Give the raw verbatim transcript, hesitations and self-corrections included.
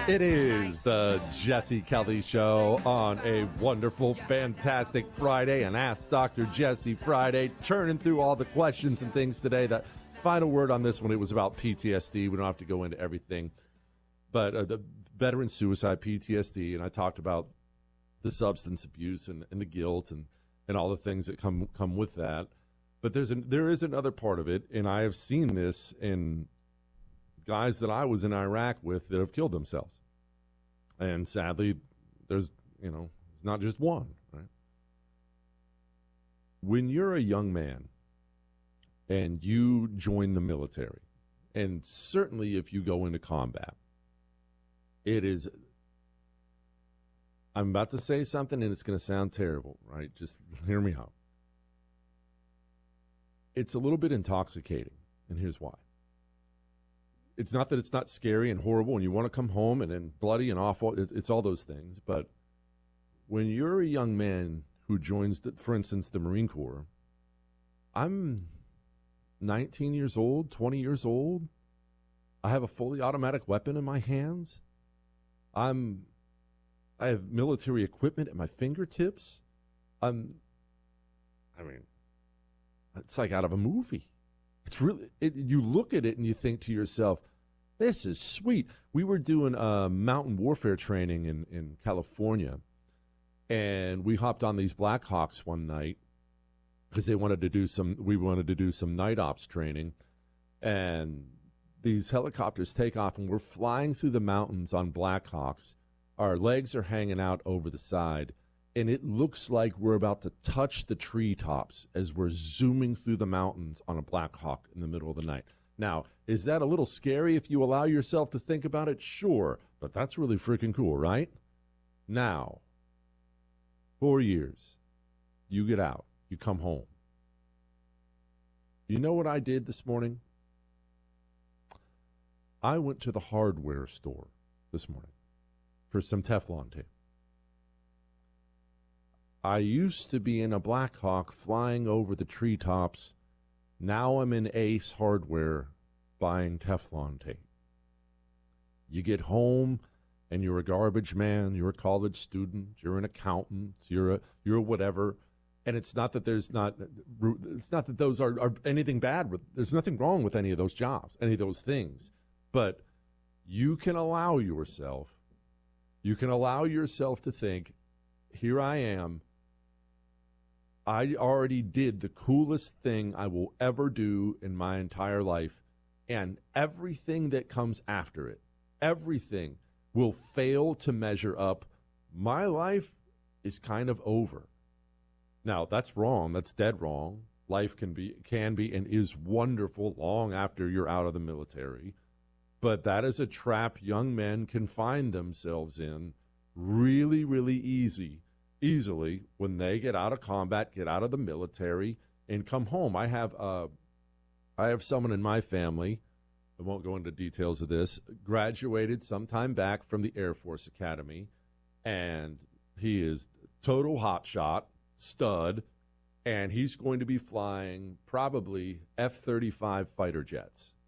It is the Jesse Kelly Show on a wonderful, fantastic Friday, an Ask Doctor Jesse Friday, turning through all the questions and things today. The final word on this one, it was about P T S D. We don't have to go into everything, but uh, the veteran suicide, P T S D, and I talked about the substance abuse and, and the guilt and, and all the things that come come with that. But there's an, there is another part of it, and I have seen this in guys that I was in Iraq with that have killed themselves. And sadly, there's, you know, it's not just one, right? When you're a young man and you join the military, and certainly if you go into combat, it is, I'm about to say something and it's going to sound terrible, right? Just hear me out. It's a little bit intoxicating, and here's why. It's not that it's not scary and horrible and you want to come home and then bloody and awful. It's, it's all those things. But when you're a young man who joins, the, for instance, the Marine Corps, I'm nineteen years old, twenty years old. I have a fully automatic weapon in my hands. I'm, I have military equipment at my fingertips. I'm, I mean, it's like out of a movie. It's really, it, you look at it and you think to yourself, this is sweet. We were doing uh, mountain warfare training in, in California, and we hopped on these Black Hawks one night because they wanted to do some, we wanted to do some night ops training, and these helicopters take off, and we're flying through the mountains on Black Hawks. Our legs are hanging out over the side, and it looks like we're about to touch the treetops as we're zooming through the mountains on a Black Hawk in the middle of the night. Now, is that a little scary if you allow yourself to think about it? Sure, but that's really freaking cool, right? Now, four years, you get out, you come home. You know what I did this morning? I went to the hardware store this morning for some Teflon tape. I used to be in a Black Hawk flying over the treetops. Now I'm in Ace Hardware buying Teflon tape. You get home and you're a garbage man, you're a college student, you're an accountant, you're a you're a whatever. And it's not that there's not it's not that those are, are anything bad with there's nothing wrong with any of those jobs, any of those things. But you can allow yourself, you can allow yourself to think, here I am. I already did the coolest thing I will ever do in my entire life, and everything that comes after it, everything will fail to measure up. My life is kind of over. Now, that's wrong. That's dead wrong. Life can be, can be and is wonderful long after you're out of the military, but that is a trap young men can find themselves in really, really easy. easily when they get out of combat, get out of the military, and come home. I have uh, I have someone in my family, I won't go into details of this, graduated sometime back from the Air Force Academy, and he is total hotshot, stud, and he's going to be flying probably F thirty-five fighter jets.